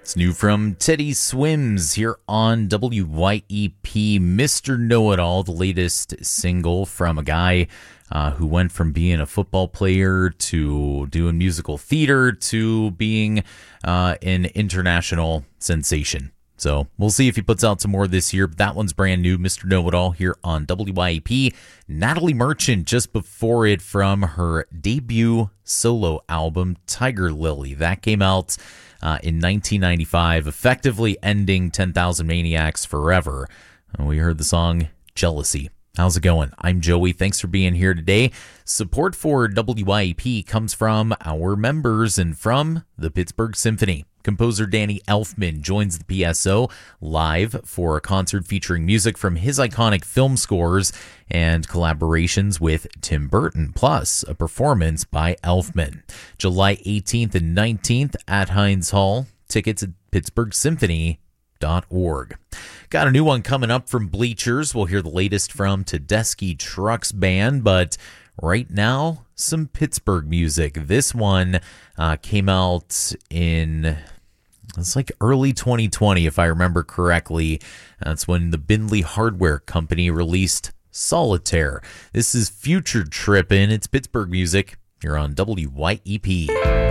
It's new from Teddy Swims here on WYEP, Mr. Know-It-All, the latest single from a guy who went from being a football player to doing musical theater to being an international sensation. So we'll see if he puts out some more this year. But that one's brand new, Mr. Know-It-All here on WYEP. Natalie Merchant just before it from her debut solo album, Tiger Lily. That came out in 1995, effectively ending 10,000 Maniacs forever. We heard the song Jealousy. How's it going? I'm Joey. Thanks for being here today. Support for WYEP comes from our members and from the Pittsburgh Symphony. Composer Danny Elfman joins the PSO live for a concert featuring music from his iconic film scores and collaborations with Tim Burton, plus a performance by Elfman. July 18th and 19th at Heinz Hall. Tickets at pittsburghsymphony.org. Got a new one coming up from Bleachers. We'll hear the latest from Tedeschi Trucks Band, but right now, some Pittsburgh music. This one came out in, it's like early 2020, if I remember correctly. That's when the Bindley Hardware Company released Solitaire. This is Future Trippin'. It's Pittsburgh music. You're on WYEP.